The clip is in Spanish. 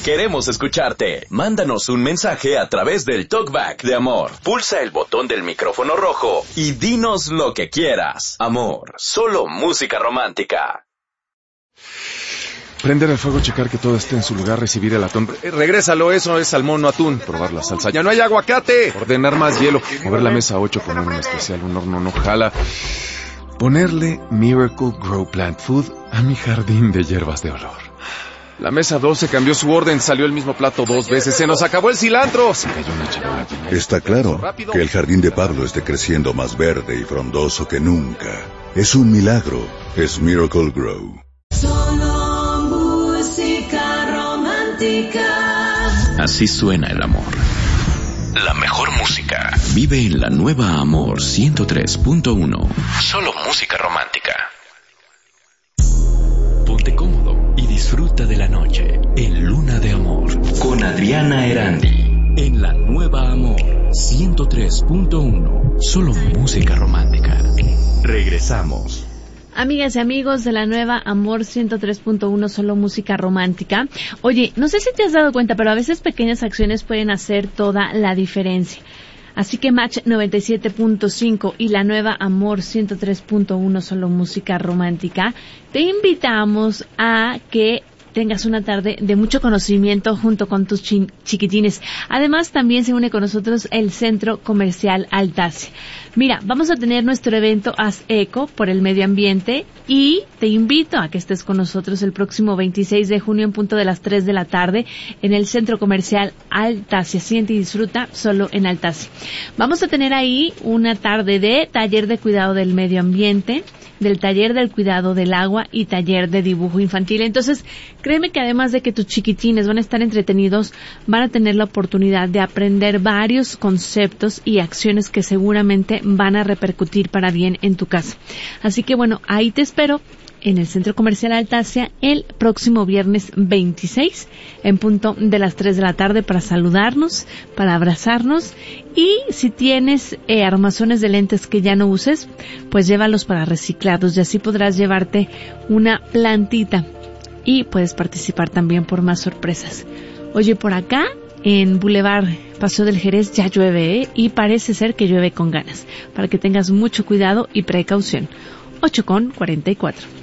Queremos escucharte. Mándanos un mensaje a través del Talkback de Amor. Pulsa el botón del micrófono rojo y dinos lo que quieras. Amor, solo música romántica. Prender el fuego, checar que todo esté en su lugar, recibir el atún. Regrésalo, eso es salmón, no atún. Probar la salsa. ¡Ya no hay aguacate! Ordenar más hielo. Mover la mesa 8, poner un especial, un horno no jala. Ponerle Miracle Grow Plant Food a mi jardín de hierbas de olor. La mesa 12 cambió su orden, salió el mismo plato 2 veces. ¡Se nos acabó el cilantro! Se cayó una charola. Está claro que el jardín de Pablo esté creciendo más verde y frondoso que nunca. Es un milagro. Es Miracle Grow. Así suena el amor. La mejor música vive en la nueva Amor 103.1. Solo música romántica. Ponte cómodo y disfruta de la noche en Luna de Amor con Adriana Erandi en la nueva Amor 103.1. Solo música romántica. Regresamos. Amigas y amigos de la nueva Amor 103.1, solo música romántica. Oye, no sé si te has dado cuenta, pero a veces pequeñas acciones pueden hacer toda la diferencia. Así que Match 97.5 y la nueva Amor 103.1, solo música romántica, te invitamos a que tengas una tarde de mucho conocimiento junto con tus chiquitines. Además, también se une con nosotros el Centro Comercial Altasia. Mira, vamos a tener nuestro evento Haz Eco por el medio ambiente y te invito a que estés con nosotros el próximo 26 de junio en punto de las 3 de la tarde en el Centro Comercial Altasia. Siente y disfruta solo en Altasia. Vamos a tener ahí una tarde de taller de cuidado del medio ambiente, del taller del cuidado del agua y taller de dibujo infantil. Entonces, créeme que además de que tus chiquitines van a estar entretenidos, van a tener la oportunidad de aprender varios conceptos y acciones que seguramente van a repercutir para bien en tu casa. Así que bueno, ahí te espero en el Centro Comercial Altasia el próximo viernes 26 en punto de las 3 de la tarde para saludarnos, para abrazarnos y si tienes armazones de lentes que ya no uses, pues llévalos para reciclarlos y así podrás llevarte una plantita y puedes participar también por más sorpresas. Oye, por acá en Boulevard Paseo del Jerez ya llueve, y parece ser que llueve con ganas, para que tengas mucho cuidado y precaución. 8:44.